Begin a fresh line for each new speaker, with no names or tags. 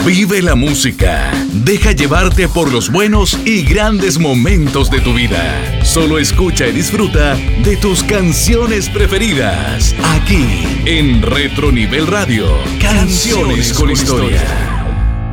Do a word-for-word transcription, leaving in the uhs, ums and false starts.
Vive la música. Deja llevarte por los buenos y grandes momentos de tu vida. Solo escucha y disfruta de tus canciones preferidas. Aquí, en Retro Nivel Radio. Canciones con historia.